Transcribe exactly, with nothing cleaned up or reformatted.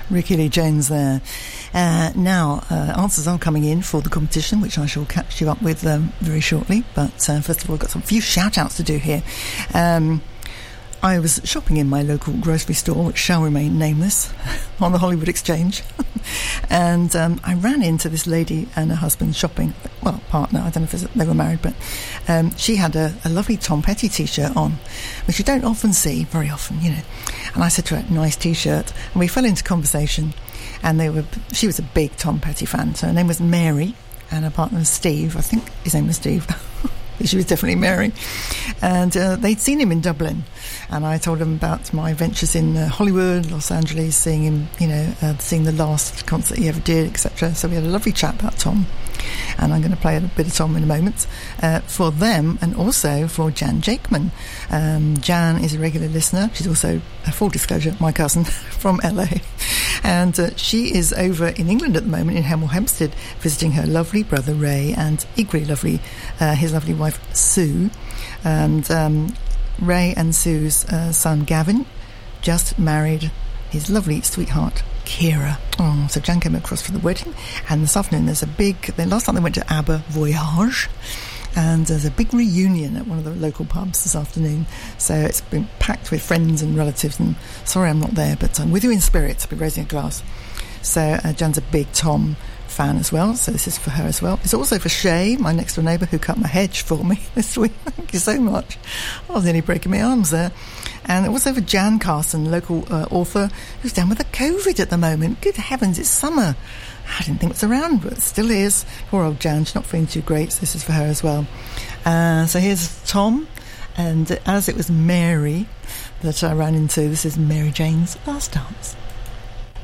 Ricky Lee Jones there. Uh, now, uh, answers are coming in for the competition, which I shall catch you up with um, very shortly. But uh, first of all, I've got some few shout-outs to do here. Um, I was shopping in my local grocery store, which shall remain nameless, on the Hollywood Exchange. and um, I ran into this lady and her husband shopping, well, partner, I don't know if it's, they were married, but um, she had a, a lovely Tom Petty T-shirt on, which you don't often see, very often, you know. And I said to her, nice T-shirt. And we fell into conversation, and they were. She was a big Tom Petty fan, so her name was Mary, and her partner was Steve. I think his name was Steve. She was definitely Mary. And uh, they'd seen him in Dublin. And I told him about my ventures in uh, Hollywood, Los Angeles, seeing him, you know, uh, seeing the last concert he ever did, et cetera. So we had a lovely chat about Tom. And I'm going to play a bit of Tom in a moment uh, for them, and also for Jan Jakeman. Um, Jan is a regular listener. She's also, uh, full disclosure, my cousin from L A. And uh, she is over in England at the moment, in Hemel Hempstead, visiting her lovely brother Ray, and equally lovely, uh, his lovely wife Sue. And um, Ray and Sue's uh, son Gavin just married his lovely sweetheart Kira. Oh, so Jan came across for the wedding, and this afternoon there's a big, the last time they went to ABBA Voyage, and there's a big reunion at one of the local pubs this afternoon. So it's been packed with friends and relatives, and sorry I'm not there, but I'm with you in spirit. I'll be raising a glass. So uh, Jan's a big Tom fan as well, so this is for her as well. It's also for Shay, my next door neighbour, who cut my hedge for me this week. Thank you so much. I was nearly breaking my arms there. And also for Jan Carson, local uh, author, who's down with the COVID at the moment. Good heavens, it's summer. I didn't think it was around, but it still is. Poor old Jan, she's not feeling too great, so this is for her as well. Uh, so here's Tom, and as it was Mary that I ran into, this is Mary Jane's Last Dance.